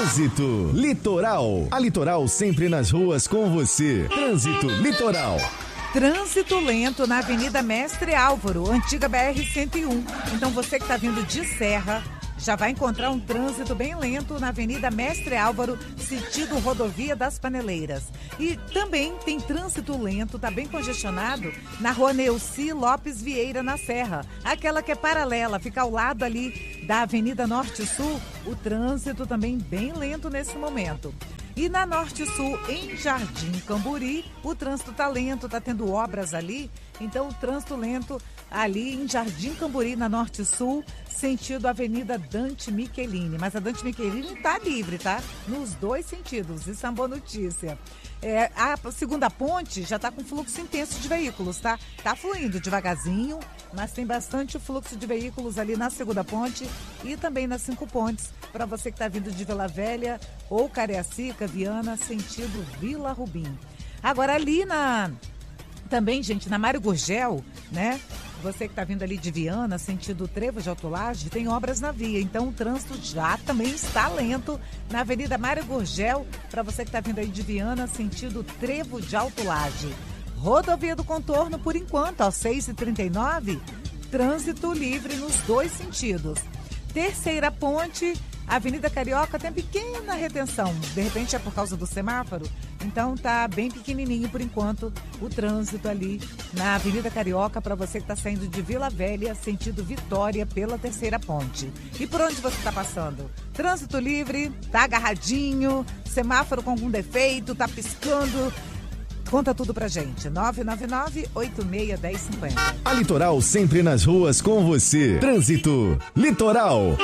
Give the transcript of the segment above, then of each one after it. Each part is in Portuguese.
Trânsito Litoral. A Litoral sempre nas ruas com você. Trânsito Litoral. Trânsito lento na Avenida Mestre Álvaro, antiga BR-101. Então você que está vindo de Serra já vai encontrar um trânsito bem lento na Avenida Mestre Álvaro, sentido Rodovia das Paneleiras. E também tem trânsito lento, tá bem congestionado, na Rua Neuci Lopes Vieira, na Serra. Aquela que é paralela, fica ao lado ali da Avenida Norte-Sul. O trânsito também bem lento nesse momento. E na Norte-Sul, em Jardim Camburi, o trânsito tá lento, tá tendo obras ali. Então, o trânsito lento ali em Jardim Camburi, na Norte-Sul, sentido Avenida Dante Michelini. Mas a Dante Michelini tá livre, tá? Nos dois sentidos. Isso é uma boa notícia. A segunda ponte já tá com fluxo intenso de veículos, tá? Tá fluindo devagarzinho, mas tem bastante fluxo de veículos ali na segunda ponte e também nas 5 pontes, para você que tá vindo de Vila Velha ou Cariacica, Viana, sentido Vila Rubim. Agora ali também, gente, na Mário Gurgel, né? Você que está vindo ali de Viana, sentido Trevo de Autolage, tem obras na via. Então, o trânsito já também está lento na Avenida Mário Gurgel, para você que está vindo aí de Viana, sentido Trevo de Autolage. Rodovia do Contorno, por enquanto, aos 6h39, trânsito livre nos dois sentidos. Terceira ponte, Avenida Carioca tem pequena retenção. De repente é por causa do semáforo. Então tá bem pequenininho por enquanto o trânsito ali na Avenida Carioca para você que está saindo de Vila Velha, sentido Vitória, pela terceira ponte. E por onde você está passando? Trânsito livre, tá agarradinho, semáforo com algum defeito, tá piscando. Conta tudo pra gente, 999-86-1050. A Litoral sempre nas ruas com você. Trânsito Litoral.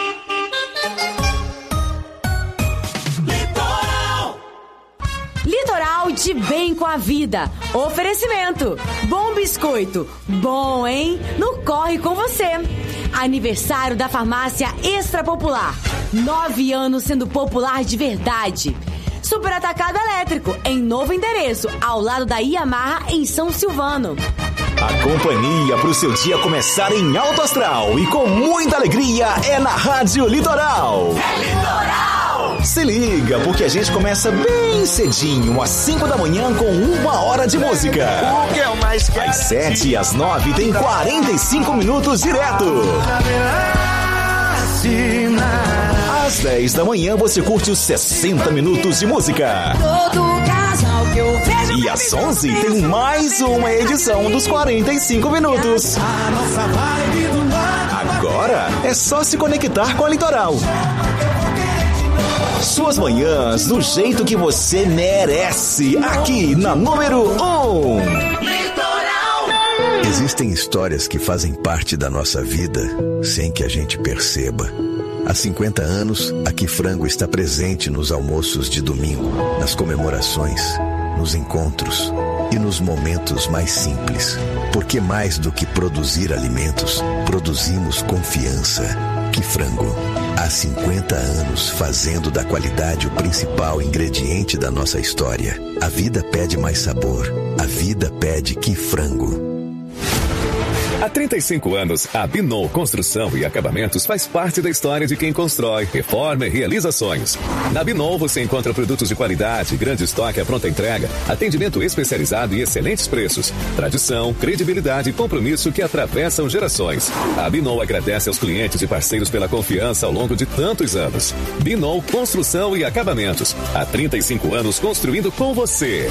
Litoral de bem com a vida. Oferecimento. Bom biscoito. Bom, hein? No Corre com você. Aniversário da Farmácia Extra Popular. 9 anos sendo popular de verdade. Super Atacado Elétrico, em novo endereço, ao lado da Yamaha, em São Silvano. A companhia para o seu dia começar em alto astral e com muita alegria é na Rádio Litoral. É Litoral! Se liga, porque a gente começa bem cedinho, às 5 da manhã, com 1 hora de música. O que é o mais às 7 e às 9 tem 45 minutos direto. Às 10 da manhã você curte os 60 minutos de música. Todo casal que eu vejo. E às 11 tem mais uma edição dos 45 minutos. Agora é só se conectar com a Litoral. Suas manhãs do jeito que você merece, aqui na número 1. Litoral! Existem histórias que fazem parte da nossa vida sem que a gente perceba. Há 50 anos, Aqui Frango está presente nos almoços de domingo, nas comemorações, nos encontros e nos momentos mais simples. Porque mais do que produzir alimentos, produzimos confiança. Que Frango. Há 50 anos fazendo da qualidade o principal ingrediente da nossa história. A vida pede mais sabor. A vida pede Que Frango. Há 35 anos, a Binou Construção e Acabamentos faz parte da história de quem constrói, reforma e realiza sonhos. Na Binou você encontra produtos de qualidade, grande estoque à pronta entrega, atendimento especializado e excelentes preços. Tradição, credibilidade e compromisso que atravessam gerações. A Binou agradece aos clientes e parceiros pela confiança ao longo de tantos anos. Binou Construção e Acabamentos. Há 35 anos construindo com você.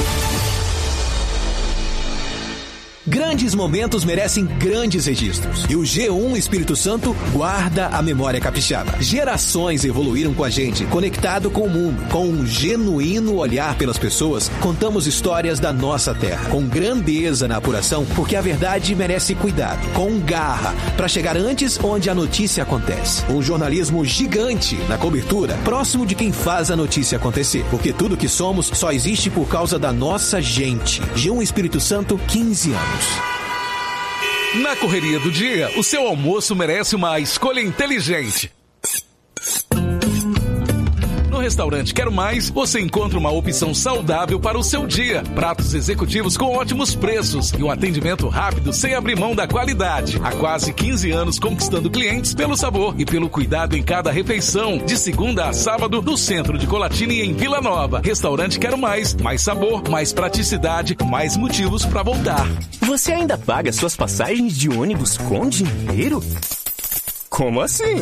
Grandes momentos merecem grandes registros. E o G1 Espírito Santo guarda a memória capixaba. Gerações evoluíram com a gente, conectado com o mundo. Com um genuíno olhar pelas pessoas, contamos histórias da nossa terra. Com grandeza na apuração, porque a verdade merece cuidado. Com garra, para chegar antes onde a notícia acontece. Um jornalismo gigante na cobertura, próximo de quem faz a notícia acontecer. Porque tudo que somos só existe por causa da nossa gente. G1 Espírito Santo, 15 anos. Na correria do dia, o seu almoço merece uma escolha inteligente. No restaurante Quero Mais, você encontra uma opção saudável para o seu dia. Pratos executivos com ótimos preços e um atendimento rápido sem abrir mão da qualidade. Há quase 15 anos conquistando clientes pelo sabor e pelo cuidado em cada refeição. De segunda a sábado, no centro de Colatini, em Vila Nova. Restaurante Quero Mais. Mais sabor, mais praticidade, mais motivos para voltar. Você ainda paga suas passagens de ônibus com dinheiro? Como assim?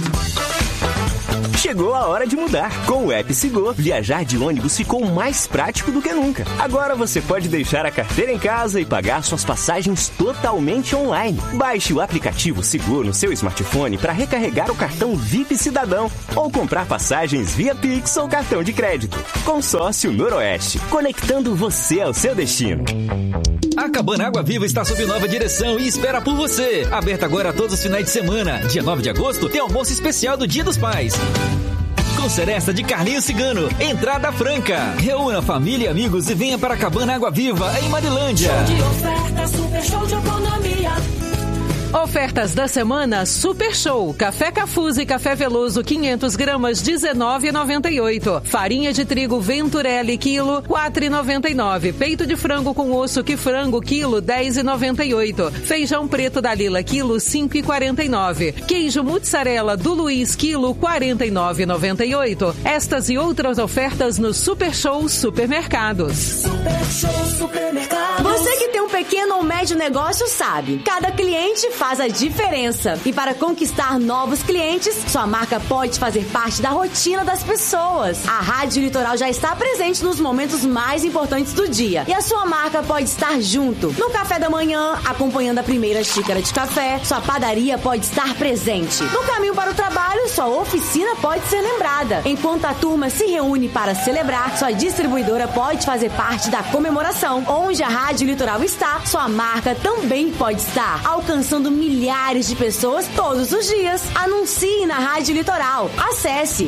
Chegou a hora de mudar. Com o app Sigo, viajar de ônibus ficou mais prático do que nunca. Agora você pode deixar a carteira em casa e pagar suas passagens totalmente online. Baixe o aplicativo Sigo no seu smartphone para recarregar o cartão VIP Cidadão ou comprar passagens via Pix ou cartão de crédito. Consórcio Noroeste, conectando você ao seu destino. A Cabana Água Viva está sob nova direção e espera por você. Aberta agora todos os finais de semana. Dia 9 de agosto tem almoço especial do Dia dos Pais. Com seresta de Carlinhos Cigano. Entrada franca. Reúna família e amigos e venha para a Cabana Água Viva, em Marilândia. Show de oferta, super show de economia. Ofertas da semana Super Show. Café Cafuz e Café Veloso 500 gramas R$19,98. Farinha de trigo Venturelli quilo R$4,99. Peito de frango com osso que frango quilo R$10,98. Feijão preto da Lila quilo R$5,49. Queijo mussarela do Luiz quilo R$49,98. Estas e outras ofertas no Super Show Supermercados. Super Show Supermercados. Você que tem um pequeno ou médio negócio sabe, cada cliente faz a diferença. E para conquistar novos clientes, sua marca pode fazer parte da rotina das pessoas. A Rádio Litoral já está presente nos momentos mais importantes do dia. E a sua marca pode estar junto. No café da manhã, acompanhando a primeira xícara de café, sua padaria pode estar presente. No caminho para o trabalho, sua oficina pode ser lembrada. Enquanto a turma se reúne para celebrar, sua distribuidora pode fazer parte da comemoração. Onde a Rádio Litoral está, sua marca também pode estar, alcançando milhares de pessoas todos os dias. Anuncie na Rádio Litoral. Acesse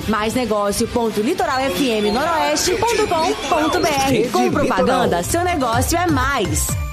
maisnegócio.litoralfmnoroeste.com.br. Com propaganda, seu negócio é mais.